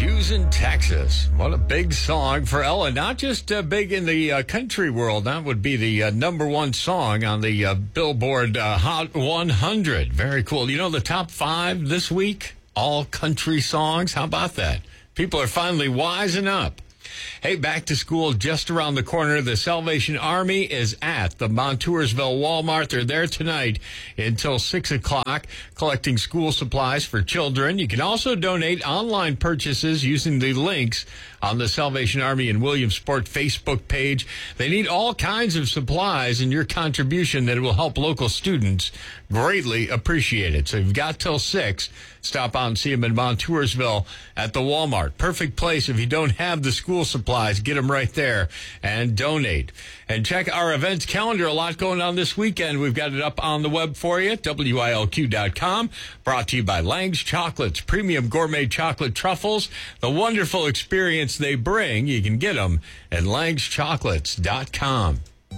Houston, Texas. What a big song for Ella. Not just big in the country world. That would be the number one song on the Billboard Hot 100. Very cool. You know the top 5 this week? All country songs. How about that? People are finally wising up. Hey, back to school just around the corner. The Salvation Army is at the Montoursville Walmart. They're there tonight until 6 o'clock, collecting school supplies for children. You can also donate online purchases using the links on the Salvation Army and Williamsport Facebook page. They need all kinds of supplies, and your contribution that will help local students greatly appreciate it. So you've got till 6. Stop out and see them in Montoursville at the Walmart. Perfect place if you don't have the school supplies. Get them right there and donate. And check our events calendar. A lot going on this weekend. We've got it up on the web for you, WILQ.com. Brought to you by Lang's Chocolates, premium gourmet chocolate truffles. The wonderful experience they bring. You can get them at langschocolates.com.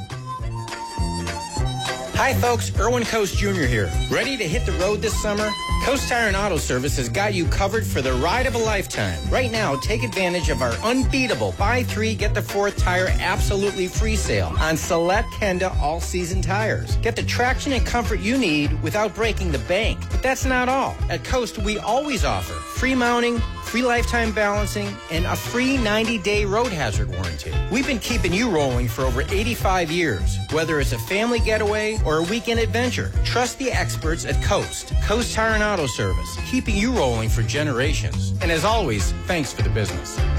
Hi, folks. Erwin Coast Jr. here. Ready to hit the road this summer? Coast Tire and Auto Service has got you covered for the ride of a lifetime. Right now, take advantage of our unbeatable buy 3, get the 4th tire absolutely free sale on select Kenda all-season tires. Get the traction and comfort you need without breaking the bank. But that's not all. At Coast, we always offer free mounting, free lifetime balancing, and a free 90-day road hazard warranty. We've been keeping you rolling for over 85 years. Whether it's a family getaway or a weekend adventure, trust the experts at Coast. Coast Tire and Auto Service, keeping you rolling for generations. And as always, thanks for the business.